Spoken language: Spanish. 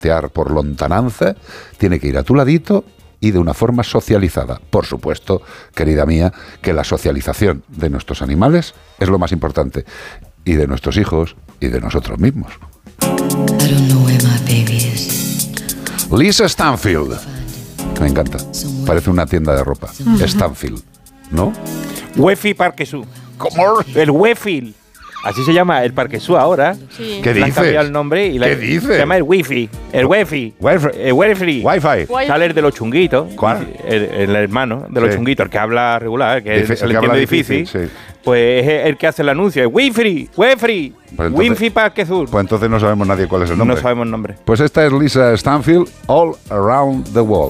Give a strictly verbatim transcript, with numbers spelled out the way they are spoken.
pasear por lontananza, tiene que ir a tu ladito y de una forma socializada. Por supuesto, querida mía, que la socialización de nuestros animales es lo más importante, y de nuestros hijos y de nosotros mismos. Lisa Stanfield. Me encanta. Parece una tienda de ropa. Uh-huh. Stanfield, ¿no? Wefi Parquesú. ¿Cómo? El Wefi. Así se llama el Parquesú ahora. Sí. ¿Qué dices? Han cambiado el nombre y la, ¿Qué dices? Se llama el Wi-Fi. El Wi-Fi. Wi-Fi. El Wi-Fi. Wi-Fi. Sale el de los chunguitos. ¿Cuál? El, el hermano de los sí. chunguitos, el que habla regular, que Difi- se le que entiende difícil. difícil. Sí. Pues es el que hace el anuncio. El Wi-Fi. Wi-Fi. Pues Wi-Fi Parquesú. Pues entonces no sabemos nadie cuál es el nombre. No sabemos el nombre. Pues esta es Lisa Stanfield, All Around the World.